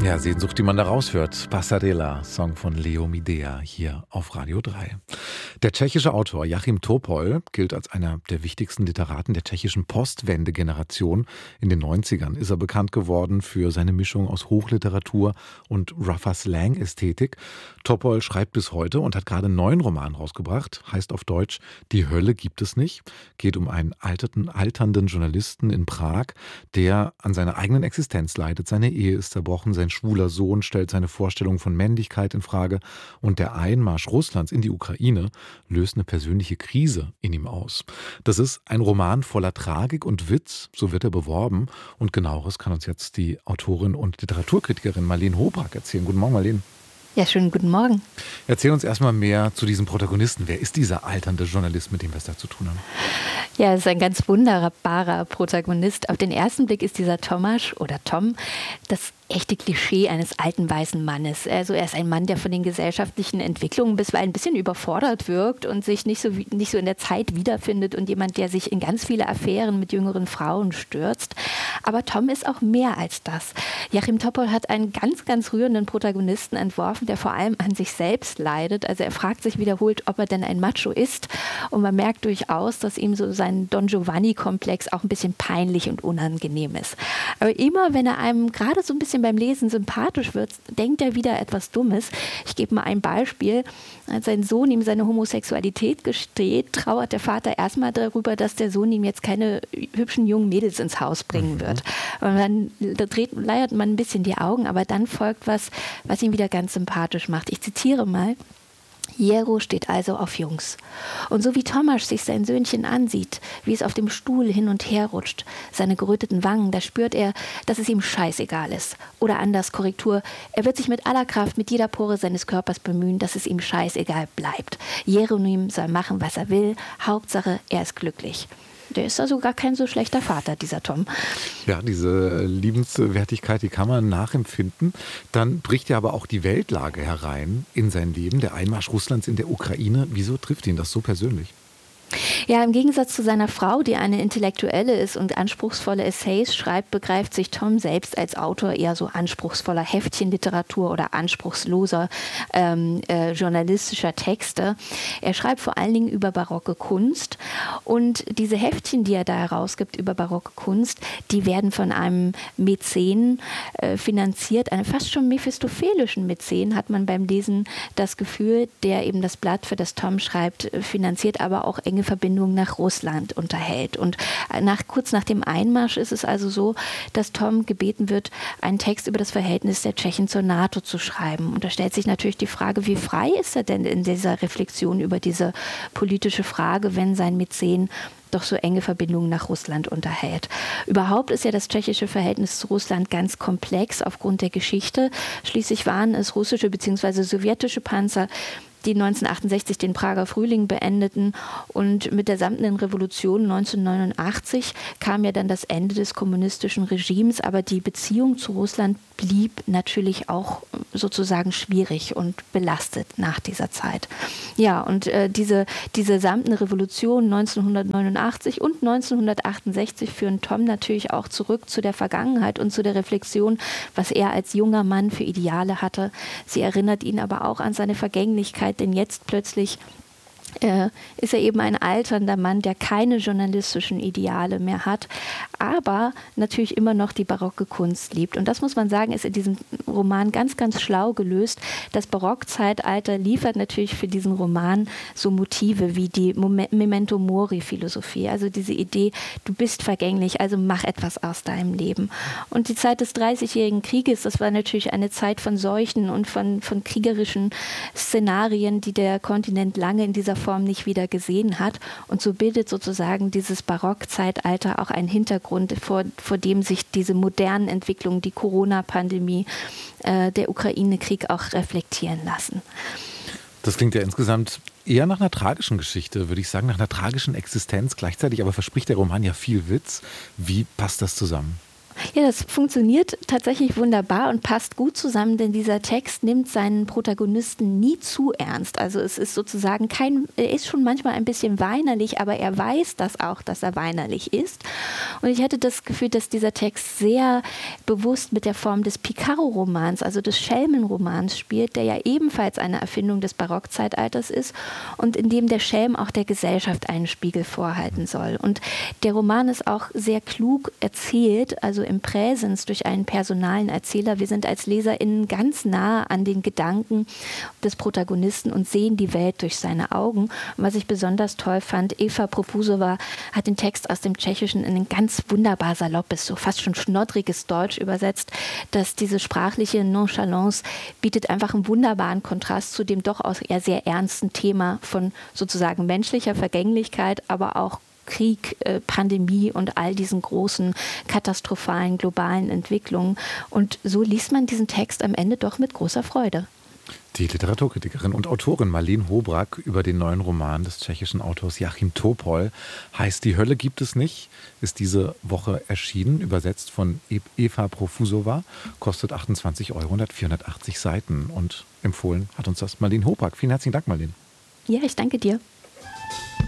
Ja, Sehnsucht, die man da raushört. Passarella, Song von Leo Midea hier auf Radio 3. Der tschechische Autor Jachim Topol gilt als einer der wichtigsten Literaten der tschechischen Postwende-Generation. In den 90ern ist er bekannt geworden für seine Mischung aus Hochliteratur und rougher Slang-Ästhetik. Topol schreibt bis heute und hat gerade einen neuen Roman rausgebracht. Heißt auf Deutsch Die Hölle gibt es nicht. Geht um einen alternden Journalisten in Prag, der an seiner eigenen Existenz leidet. Seine Ehe ist zerbrochen, sein schwuler Sohn stellt seine Vorstellung von Männlichkeit in Frage und der Einmarsch Russlands in die Ukraine löst eine persönliche Krise in ihm aus. Das ist ein Roman voller Tragik und Witz, so wird er beworben. Und Genaueres kann uns jetzt die Autorin und Literaturkritikerin Marleen Hoprak erzählen. Guten Morgen, Marleen. Ja, schönen guten Morgen. Erzähl uns erstmal mehr zu diesem Protagonisten. Wer ist dieser alternde Journalist, mit dem wir es da zu tun haben? Ja, es ist ein ganz wunderbarer Protagonist. Auf den ersten Blick ist dieser Tomasz oder Tom das echte Klischee eines alten weißen Mannes. Also er ist ein Mann, der von den gesellschaftlichen Entwicklungen bisweilen ein bisschen überfordert wirkt und sich nicht so in der Zeit wiederfindet und jemand, der sich in ganz viele Affären mit jüngeren Frauen stürzt. Aber Tom ist auch mehr als das. Jachim Topol hat einen ganz, ganz rührenden Protagonisten entworfen, der vor allem an sich selbst leidet. Also er fragt sich wiederholt, ob er denn ein Macho ist. Und man merkt durchaus, dass ihm so sein Don Giovanni-Komplex auch ein bisschen peinlich und unangenehm ist. Aber immer, wenn er einem gerade so ein bisschen beim Lesen sympathisch wird, denkt er wieder etwas Dummes. Ich gebe mal ein Beispiel. Als sein Sohn ihm seine Homosexualität gesteht, trauert der Vater erstmal darüber, dass der Sohn ihm jetzt keine hübschen jungen Mädels ins Haus bringen wird. Und dann leiert man ein bisschen die Augen, aber dann folgt was ihn wieder ganz sympathisch macht. Ich zitiere mal. Jero steht also auf Jungs. Und so wie Tomasz sich sein Söhnchen ansieht, wie es auf dem Stuhl hin und her rutscht, seine geröteten Wangen, da spürt er, dass es ihm scheißegal ist. Oder anders, Korrektur, er wird sich mit aller Kraft, mit jeder Pore seines Körpers bemühen, dass es ihm scheißegal bleibt. Jeronim soll machen, was er will, Hauptsache, er ist glücklich. Der ist also gar kein so schlechter Vater, dieser Tom. Ja, diese Liebenswertigkeit, die kann man nachempfinden. Dann bricht ja aber auch die Weltlage herein in sein Leben, der Einmarsch Russlands in der Ukraine. Wieso trifft ihn das so persönlich? Ja, im Gegensatz zu seiner Frau, die eine Intellektuelle ist und anspruchsvolle Essays schreibt, begreift sich Tom selbst als Autor eher so anspruchsvoller Heftchenliteratur oder anspruchsloser journalistischer Texte. Er schreibt vor allen Dingen über barocke Kunst und diese Heftchen, die er da herausgibt über barocke Kunst, die werden von einem Mäzen finanziert, einem fast schon mephistophelischen Mäzen, hat man beim Lesen das Gefühl, der eben das Blatt, für das Tom schreibt, finanziert, aber auch enge Verbindungen nach Russland unterhält. Und kurz nach dem Einmarsch ist es also so, dass Tom gebeten wird, einen Text über das Verhältnis der Tschechen zur NATO zu schreiben. Und da stellt sich natürlich die Frage, wie frei ist er denn in dieser Reflexion über diese politische Frage, wenn sein Mäzen doch so enge Verbindungen nach Russland unterhält. Überhaupt ist ja das tschechische Verhältnis zu Russland ganz komplex aufgrund der Geschichte. Schließlich waren es russische bzw. sowjetische Panzer, die 1968 den Prager Frühling beendeten. Und mit der samtenen Revolution 1989 kam ja dann das Ende des kommunistischen Regimes. Aber die Beziehung zu Russland blieb natürlich auch sozusagen schwierig und belastet nach dieser Zeit. Ja, und diese samtene Revolution 1989 und 1968 führen Tom natürlich auch zurück zu der Vergangenheit und zu der Reflexion, was er als junger Mann für Ideale hatte. Sie erinnert ihn aber auch an seine Vergänglichkeit, denn jetzt plötzlich ist er eben ein alternder Mann, der keine journalistischen Ideale mehr hat, aber natürlich immer noch die barocke Kunst liebt. Und das muss man sagen, ist in diesem Roman ganz, ganz schlau gelöst. Das Barockzeitalter liefert natürlich für diesen Roman so Motive wie die Memento Mori-Philosophie, also diese Idee, du bist vergänglich, also mach etwas aus deinem Leben. Und die Zeit des Dreißigjährigen Krieges, das war natürlich eine Zeit von Seuchen und von kriegerischen Szenarien, die der Kontinent lange in dieser Form nicht wieder gesehen hat. Und so bildet sozusagen dieses Barockzeitalter auch einen Hintergrund, vor dem sich diese modernen Entwicklungen, die Corona-Pandemie, der Ukraine-Krieg auch reflektieren lassen. Das klingt ja insgesamt eher nach einer tragischen Geschichte, würde ich sagen, nach einer tragischen Existenz. Gleichzeitig aber verspricht der Roman ja viel Witz. Wie passt das zusammen? Ja, das funktioniert tatsächlich wunderbar und passt gut zusammen, denn dieser Text nimmt seinen Protagonisten nie zu ernst. Also es ist sozusagen er ist schon manchmal ein bisschen weinerlich, aber er weiß das auch, dass er weinerlich ist. Und ich hatte das Gefühl, dass dieser Text sehr bewusst mit der Form des Picaro-Romans, also des Schelmenromans spielt, der ja ebenfalls eine Erfindung des Barockzeitalters ist und in dem der Schelm auch der Gesellschaft einen Spiegel vorhalten soll. Und der Roman ist auch sehr klug erzählt, also im Präsens durch einen personalen Erzähler. Wir sind als LeserInnen ganz nah an den Gedanken des Protagonisten und sehen die Welt durch seine Augen. Und was ich besonders toll fand, Eva Propusowa hat den Text aus dem Tschechischen in ein ganz wunderbar saloppes, so fast schon schnoddriges Deutsch übersetzt, dass diese sprachliche Nonchalance bietet einfach einen wunderbaren Kontrast zu dem doch auch eher sehr ernsten Thema von sozusagen menschlicher Vergänglichkeit, aber auch Krieg, Pandemie und all diesen großen katastrophalen globalen Entwicklungen. Und so liest man diesen Text am Ende doch mit großer Freude. Die Literaturkritikerin und Autorin Marleen Hobrak über den neuen Roman des tschechischen Autors Jachim Topol heißt Die Hölle gibt es nicht, ist diese Woche erschienen, übersetzt von Eva Profusowa, kostet 28 Euro und hat 480 Seiten. Und empfohlen hat uns das Marleen Hobrak. Vielen herzlichen Dank, Marleen. Ja, ich danke dir.